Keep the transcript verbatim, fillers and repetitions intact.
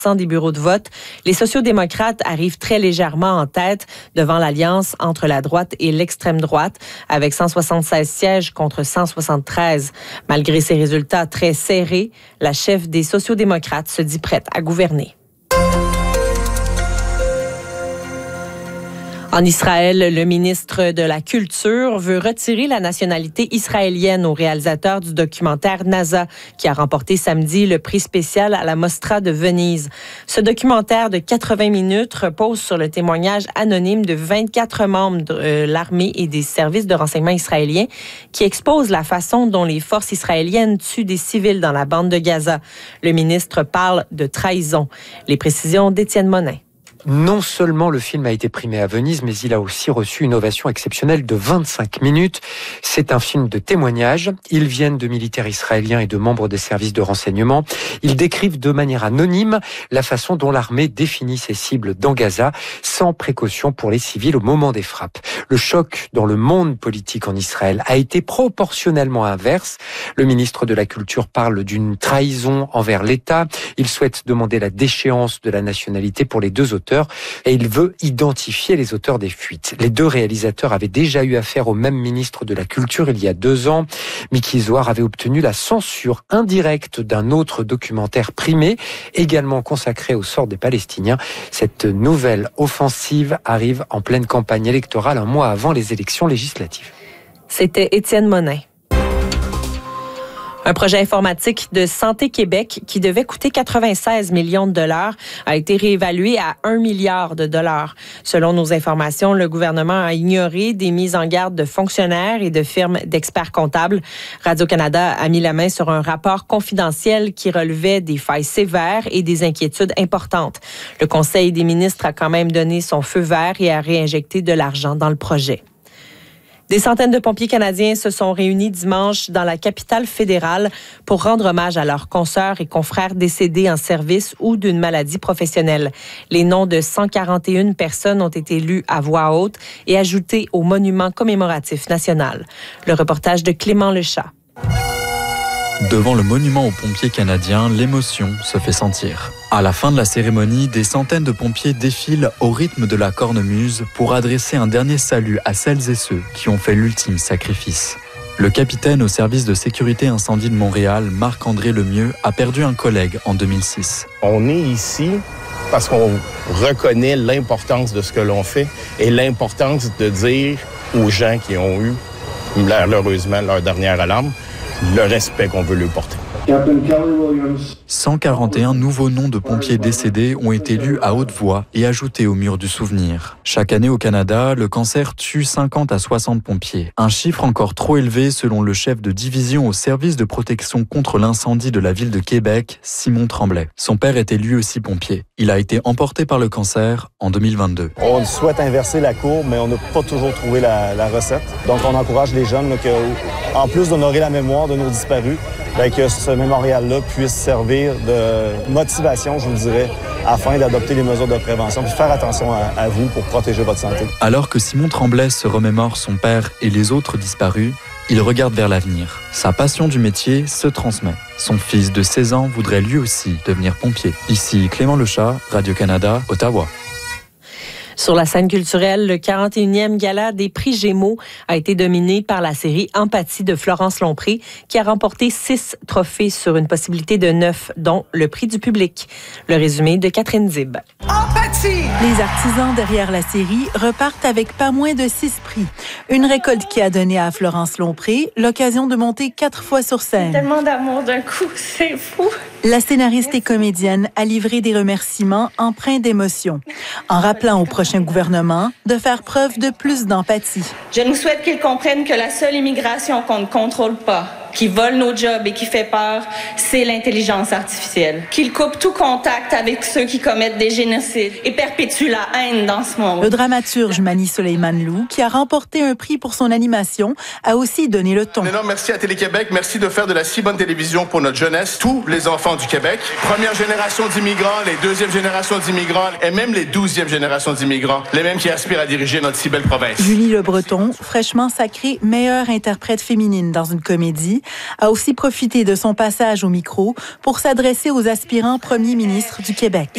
des bureaux de vote. Les sociaux-démocrates arrivent très légèrement en tête devant l'alliance entre la droite et l'extrême droite, avec cent soixante-seize sièges contre cent soixante-treize. Malgré ces résultats très serrés, la chef des sociaux-démocrates se dit prête à gouverner. En Israël, le ministre de la Culture veut retirer la nationalité israélienne au réalisateur du documentaire NASA, qui a remporté samedi le prix spécial à la Mostra de Venise. Ce documentaire de quatre-vingts minutes repose sur le témoignage anonyme de vingt-quatre membres de euh, l'armée et des services de renseignement israéliens qui exposent la façon dont les forces israéliennes tuent des civils dans la bande de Gaza. Le ministre parle de trahison. Les précisions d'Étienne Monin. Non seulement le film a été primé à Venise, mais il a aussi reçu une ovation exceptionnelle de vingt-cinq minutes. C'est un film de témoignage. Ils viennent de militaires israéliens et de membres des services de renseignement. Ils décrivent de manière anonyme la façon dont l'armée définit ses cibles dans Gaza, sans précaution pour les civils au moment des frappes. Le choc dans le monde politique en Israël a été proportionnellement inverse. Le ministre de la Culture parle d'une trahison envers l'État. Il souhaite demander la déchéance de la nationalité pour les deux auteurs. Et il veut identifier les auteurs des fuites. Les deux réalisateurs avaient déjà eu affaire au même ministre de la Culture il y a deux ans. Miki Zohar avait obtenu la censure indirecte d'un autre documentaire primé, également consacré au sort des Palestiniens. Cette nouvelle offensive arrive en pleine campagne électorale, un mois avant les élections législatives. C'était Étienne Monin. Un projet informatique de Santé Québec qui devait coûter quatre-vingt-seize millions de dollars a été réévalué à un milliard de dollars. Selon nos informations, le gouvernement a ignoré des mises en garde de fonctionnaires et de firmes d'experts comptables. Radio-Canada a mis la main sur un rapport confidentiel qui relevait des failles sévères et des inquiétudes importantes. Le Conseil des ministres a quand même donné son feu vert et a réinjecté de l'argent dans le projet. Des centaines de pompiers canadiens se sont réunis dimanche dans la capitale fédérale pour rendre hommage à leurs consoeurs et confrères décédés en service ou d'une maladie professionnelle. Les noms de cent quarante et une personnes ont été lus à voix haute et ajoutés au monument commémoratif national. Le reportage de Clément Lechat. Devant le monument aux pompiers canadiens, l'émotion se fait sentir. À la fin de la cérémonie, des centaines de pompiers défilent au rythme de la cornemuse pour adresser un dernier salut à celles et ceux qui ont fait l'ultime sacrifice. Le capitaine au service de sécurité incendie de Montréal, Marc-André Lemieux, a perdu un collègue en deux mille six. On est ici parce qu'on reconnaît l'importance de ce que l'on fait et l'importance de dire aux gens qui ont eu, malheureusement, leur dernière alarme, le respect qu'on veut lui porter. cent quarante et un nouveaux noms de pompiers décédés ont été lus à haute voix et ajoutés au mur du souvenir. Chaque année au Canada, le cancer tue cinquante à soixante pompiers. Un chiffre encore trop élevé selon le chef de division au service de protection contre l'incendie de la ville de Québec, Simon Tremblay. Son père était lui aussi pompier. Il a été emporté par le cancer en deux mille vingt-deux. On souhaite inverser la courbe, mais on n'a pas toujours trouvé la, la recette. Donc on encourage les jeunes là, que, en plus d'honorer la mémoire de nos disparus, bien, que ce mémorial-là puisse servir de motivation, je vous dirais, afin d'adopter les mesures de prévention, puis faire attention à, à vous pour protéger votre santé. Alors que Simon Tremblay se remémore son père et les autres disparus, il regarde vers l'avenir. Sa passion du métier se transmet. Son fils de seize ans voudrait lui aussi devenir pompier. Ici Clément Lechat, Radio-Canada, Ottawa. Sur la scène culturelle, le quarante et unième gala des prix Gémeaux a été dominé par la série Empathie de Florence Lompré, qui a remporté six trophées sur une possibilité de neuf, dont le prix du public. Le résumé de Catherine Zib. Empathie! Les artisans derrière la série repartent avec pas moins de six prix. Une récolte qui a donné à Florence Lompré l'occasion de monter quatre fois sur scène. Tellement d'amour d'un coup, c'est fou! La scénariste et comédienne a livré des remerciements empreints d'émotion, en rappelant au prochain gouvernement de faire preuve de plus d'empathie. Je nous souhaite qu'ils comprennent que la seule immigration qu'on ne contrôle pas, qui vole nos jobs et qui fait peur, c'est l'intelligence artificielle. Qu'ils coupent tout contact avec ceux qui commettent des génocides et perpétuent la haine dans ce monde. Le dramaturge Mani Soleiman Lou, qui a remporté un prix pour son animation, a aussi donné le ton. Un énorme merci à Télé-Québec. Merci de faire de la si bonne télévision pour notre jeunesse, tous les enfants du Québec. Première génération d'immigrants, les deuxième génération d'immigrants et même les douzième génération d'immigrants, les mêmes qui aspirent à diriger notre si belle province. Julie Le Breton, fraîchement sacrée meilleure interprète féminine dans une comédie, a aussi profité de son passage au micro pour s'adresser aux aspirants premiers ministres du Québec.